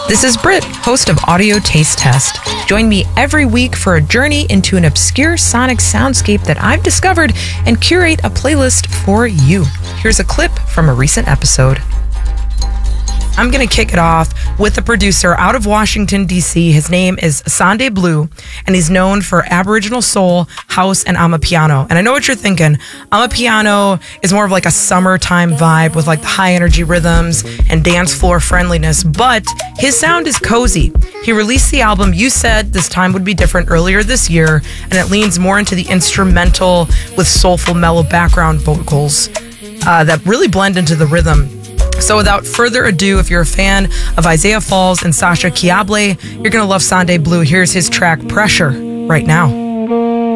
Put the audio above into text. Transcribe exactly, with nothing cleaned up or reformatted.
This is Britt, host of Audio Taste Test. Join me every week for a journey into an obscure sonic soundscape that I've discovered and curate a playlist for you. Here's a clip from a recent episode. I'm going to kick it off with a producer out of Washington, D C. His name is Sande Blue, and he's known for Aboriginal soul, house, and Amapiano. And I know what you're thinking. Amapiano is more of like a summertime vibe with like the high energy rhythms and dance floor friendliness, but his sound is cozy. He released the album You Said This Time Would Be Different earlier this year, and it leans more into the instrumental with soulful, mellow background vocals uh, that really blend into the rhythm. So without further ado, if you're a fan of Isaiah Falls and Sasha Kiable, you're going to love Sande Blue. Here's his track Pressure right now.